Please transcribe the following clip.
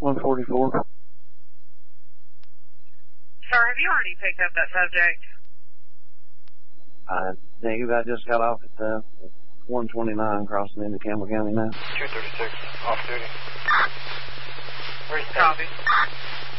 144. Sir, have you already picked up that subject? I think I just got off at 129 crossing into Campbell County now. 236, off duty. Copy.